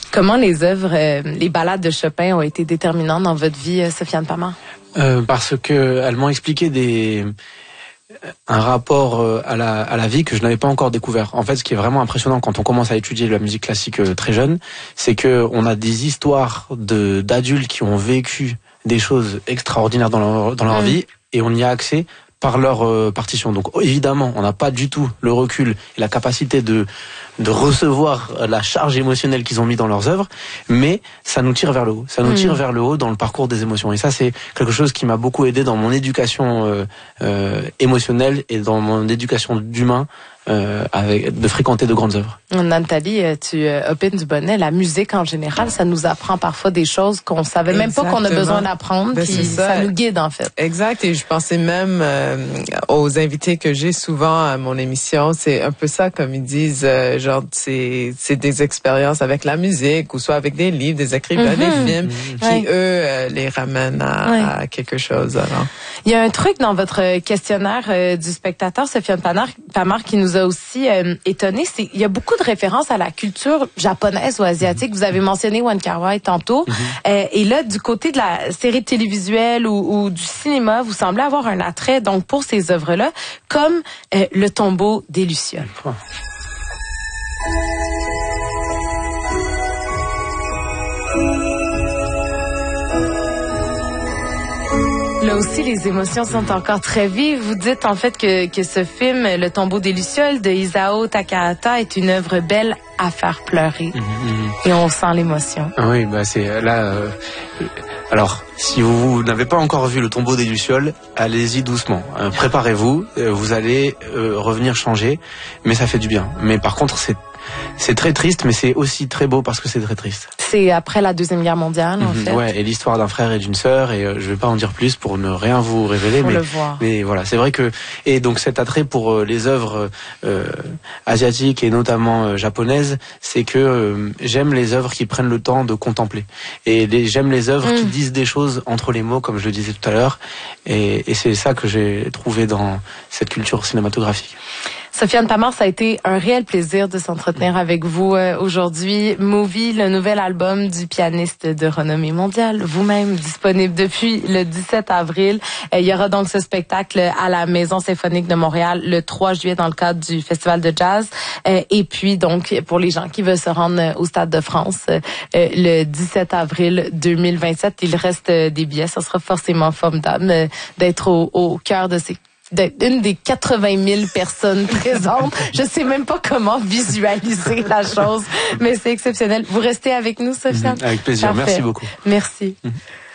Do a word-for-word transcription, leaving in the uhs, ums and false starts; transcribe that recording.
Comment les œuvres, euh, les ballades de Chopin ont été déterminantes dans votre vie, euh, Sofiane Pamart? Euh, parce que elles m'ont expliqué des un rapport à la à la vie que je n'avais pas encore découvert. En fait, ce qui est vraiment impressionnant quand on commence à étudier la musique classique très jeune, c'est que on a des histoires de d'adultes qui ont vécu des choses extraordinaires dans leur dans leur mmh. vie et on y a accès par leur euh, partition. Donc évidemment, on n'a pas du tout le recul et la capacité de de recevoir la charge émotionnelle qu'ils ont mis dans leurs œuvres, mais ça nous tire vers le haut. Ça nous mmh. tire vers le haut dans le parcours des émotions. Et ça, c'est quelque chose qui m'a beaucoup aidé dans mon éducation euh, euh, émotionnelle et dans mon éducation d'humain. Euh, avec de fréquenter de grandes œuvres. Nathalie, tu euh, opines du bonnet. La musique en général, ça nous apprend parfois des choses qu'on savait même Exactement. pas qu'on a besoin d'apprendre. Ben, puis ça. ça nous guide en fait. Exact. Et je pensais même euh, aux invités que j'ai souvent à mon émission, c'est un peu ça comme ils disent, euh, genre c'est c'est des expériences avec la musique ou soit avec des livres, des écrivains, mm-hmm. des films mm-hmm. qui ouais. eux euh, les ramènent à, ouais. à quelque chose. Alors. Il y a un truc dans votre questionnaire euh, du spectateur Sofiane Pamart qui nous a aussi euh, étonné, c'est il y a beaucoup de références à la culture japonaise ou asiatique. Vous avez mentionné Wong Kar-wai tantôt. Mm-hmm. euh, et là, du côté de la série télévisuelle ou, ou du cinéma, vous semblez avoir un attrait donc pour ces œuvres-là, comme euh, Le Tombeau des Lucioles. Oh. Là aussi, les émotions sont encore très vives. Vous dites en fait que, que ce film, Le Tombeau des Lucioles de Isao Takahata, est une œuvre belle à faire pleurer. Mmh. Et on sent l'émotion. Oui, bah c'est là. Euh, alors, si vous, vous n'avez pas encore vu Le Tombeau des Lucioles, allez-y doucement. Euh, préparez-vous. Euh, vous allez euh, revenir changer, mais ça fait du bien. Mais par contre, c'est c'est très triste, mais c'est aussi très beau parce que c'est très triste. C'est après la Deuxième Guerre mondiale, en mmh, fait. Ouais, et l'histoire d'un frère et d'une sœur, et euh, je vais pas en dire plus pour ne rien vous révéler, pour mais, le voir. mais voilà, c'est vrai que, et donc cet attrait pour euh, les œuvres euh, asiatiques et notamment euh, japonaises, c'est que euh, j'aime les œuvres qui prennent le temps de contempler. Et les, j'aime les œuvres mmh. qui disent des choses entre les mots, comme je le disais tout à l'heure, et, et c'est ça que j'ai trouvé dans cette culture cinématographique. Sofiane Pamart, ça a été un réel plaisir de s'entretenir avec vous euh, aujourd'hui. Movie, le nouvel album du pianiste de renommée mondiale, vous-même disponible depuis le dix-sept avril. Euh, il y aura donc ce spectacle à la Maison symphonique de Montréal le trois juillet dans le cadre du Festival de jazz. Euh, et puis donc pour les gens qui veulent se rendre au Stade de France euh, le dix-sept avril deux mille vingt-sept, il reste euh, des billets. Ça sera forcément formidable euh, d'être au, au cœur de ces d'être une des quatre-vingt mille personnes présentes. Je sais même pas comment visualiser la chose, mais c'est exceptionnel. Vous restez avec nous, Sofiane? Avec plaisir. Parfait. Merci beaucoup. Merci.